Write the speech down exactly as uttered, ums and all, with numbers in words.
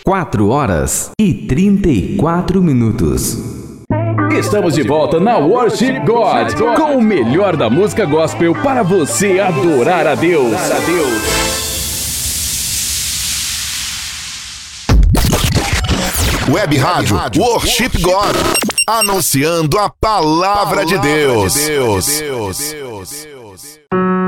quatro horas e trinta e quatro minutos. Estamos de volta na Worship God, com o melhor da música gospel para você adorar a Deus. Web Rádio Worship God, anunciando a palavra de Deus.